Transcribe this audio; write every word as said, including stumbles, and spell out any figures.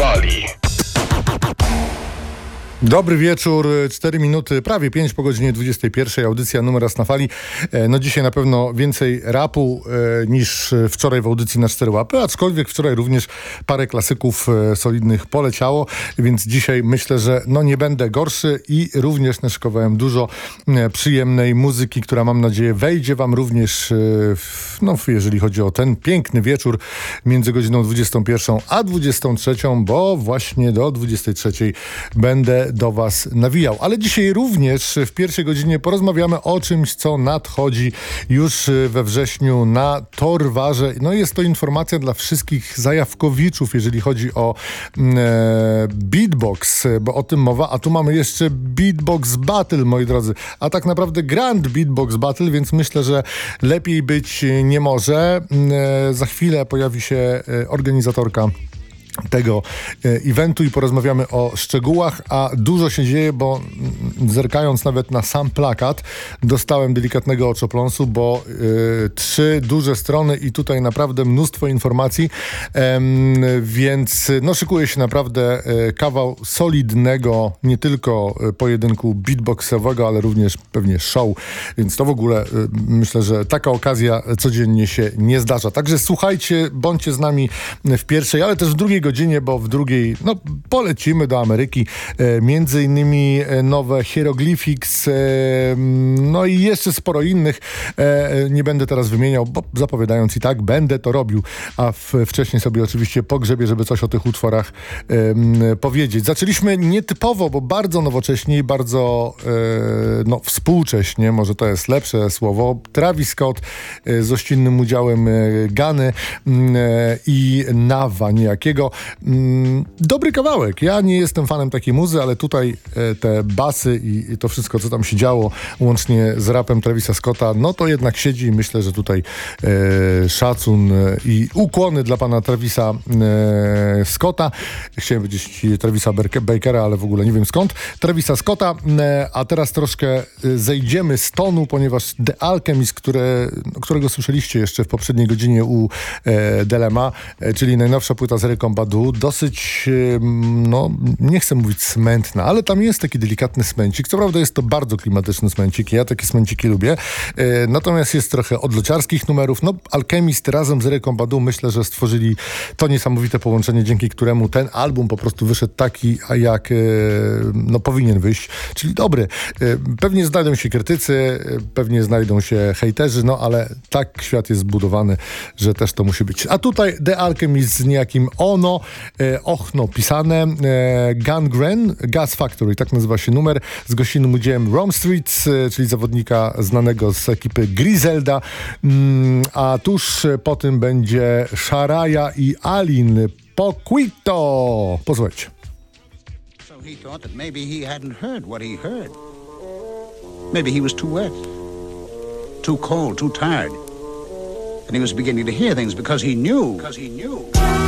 fali. Dobry wieczór, cztery minuty, prawie pięć po godzinie dwudziestej pierwszej, audycja Numer Raz na Fali. No dzisiaj na pewno więcej rapu e, niż wczoraj w audycji na cztery łapy, aczkolwiek wczoraj również parę klasyków e, solidnych poleciało, więc dzisiaj myślę, że no nie będę gorszy i również naszykowałem dużo e, przyjemnej muzyki, która mam nadzieję wejdzie wam również, e, w, no jeżeli chodzi o ten piękny wieczór między godziną dwudziestą pierwszą a dwudziestą trzecią, bo właśnie do dwudziestej trzeciej będę do was nawijał. Ale dzisiaj również w pierwszej godzinie porozmawiamy o czymś, co nadchodzi już we wrześniu na Torwarze. No jest to informacja dla wszystkich zajawkowiczów, jeżeli chodzi o e, beatbox, bo o tym mowa, a tu mamy jeszcze Beatbox Battle, moi drodzy, a tak naprawdę Grand Beatbox Battle, więc myślę, że lepiej być nie może. E, za chwilę pojawi się e, organizatorka tego e, eventu i porozmawiamy o szczegółach, a dużo się dzieje, bo m, zerkając nawet na sam plakat dostałem delikatnego oczopląsu, bo e, trzy duże strony i tutaj naprawdę mnóstwo informacji, e, więc no szykuje się naprawdę e, kawał solidnego, nie tylko e, pojedynku beatboxowego, ale również pewnie show, więc to w ogóle e, myślę, że taka okazja codziennie się nie zdarza. Także słuchajcie, bądźcie z nami w pierwszej, ale też w drugiej godzinie, bo w drugiej no, polecimy do Ameryki. E, między innymi e, nowe Hieroglyphics, e, no i jeszcze sporo innych. E, nie będę teraz wymieniał, bo zapowiadając i tak będę to robił, a w, wcześniej sobie oczywiście pogrzebię, żeby coś o tych utworach e, powiedzieć. Zaczęliśmy nietypowo, bo bardzo nowocześnie i bardzo e, no, współcześnie, może to jest lepsze słowo. Travis Scott e, z gościnnym udziałem e, Gany e, i Nawa niejakiego. Dobry kawałek. Ja nie jestem fanem takiej muzy, ale tutaj e, te basy i, i to wszystko, co tam się działo, łącznie z rapem Travisa Scotta, no to jednak siedzi i myślę, że tutaj e, szacun e, i ukłony dla pana Travisa e, Scotta. Chciałem powiedzieć Travisa Bakera, ale w ogóle nie wiem skąd. Travisa Scotta, e, a teraz troszkę zejdziemy z tonu, ponieważ The Alchemist, które, którego słyszeliście jeszcze w poprzedniej godzinie u e, Delema, e, czyli najnowsza płyta z Eryką Badu, dosyć, no nie chcę mówić smętna, ale tam jest taki delikatny smęcik. Co prawda jest to bardzo klimatyczny smęcik, ja takie smęciki lubię. E, natomiast jest trochę odlociarskich numerów. No Alchemist razem z Eryką Badu myślę, że stworzyli to niesamowite połączenie, dzięki któremu ten album po prostu wyszedł taki, a jak e, no powinien wyjść, czyli dobry. E, pewnie znajdą się krytycy, pewnie znajdą się hejterzy, no ale tak świat jest zbudowany, że też to musi być. A tutaj The Alchemist z niejakim Ono, e, Ochno pisane, e, Gangren, Gas Factory, tak nazywa się numer, z gościnnym udziałem Rome Street, e, czyli zawodnika znanego z ekipy Griselda, mm, a tuż po tym będzie Sharaja i Alin Poquito. Posłuchajcie. So he thought that maybe he hadn't heard what he heard. Maybe he was too wet, too cold, too tired. And he was beginning to hear things because he knew, because he knew.